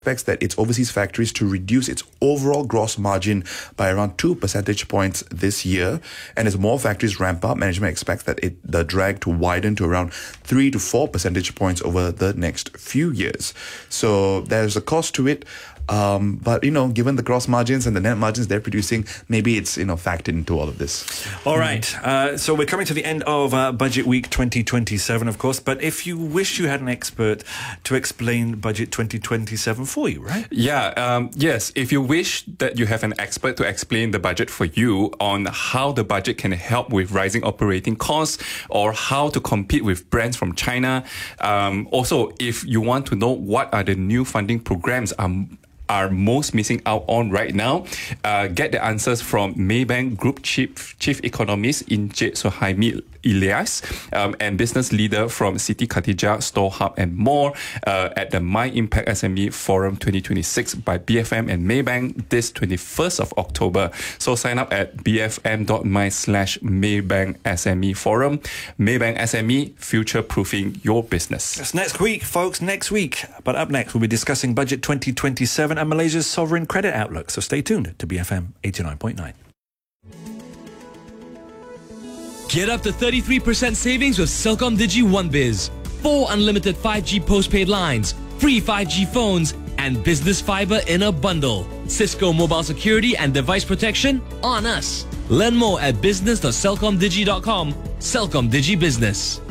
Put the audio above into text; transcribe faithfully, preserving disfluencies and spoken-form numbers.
expects that its overseas factories to reduce its overall gross margin by around two percentage points this year. And as more factories ramp up, management expects that it, the drag to widen to around three to four percentage points over the next few years. So there's a cost to it. Um, but, you know, given the gross margins and the net margins they're producing, maybe it's, you know, factored into all of this. All right. Uh, so we're coming to the end of uh, Budget Week twenty twenty-seven, of course. But if you wish you had an expert to explain Budget twenty twenty-seven for you, right? Yeah. Um, yes. If you wish that you have an expert to explain the budget for you on how the budget can help with rising operating costs or how to compete with brands from China. Um, also, if you want to know what are the new funding programs um, are most missing out on right now, uh, get the answers from Maybank Group Chief Chief Economist Encik Suhaimi Ilyas um, and business leader from Siti Khatijah Store Hub and more uh, at the My Impact S M E Forum twenty twenty-six by B F M and Maybank this twenty-first of October. So sign up at bfm.my slash Maybank S M E Forum. Maybank S M E, future-proofing your business. That's next week, folks, next week. But up next, we'll be discussing Budget twenty twenty-seven and Malaysia's sovereign credit outlook. So stay tuned to B F M eighty-nine point nine. Get up to thirty-three percent savings with CelcomDigi OneBiz. Four unlimited five G postpaid lines, free five G phones, and business fiber in a bundle. Cisco mobile security and device protection on us. Learn more at business dot celcomdigi dot com. CelcomDigi Business.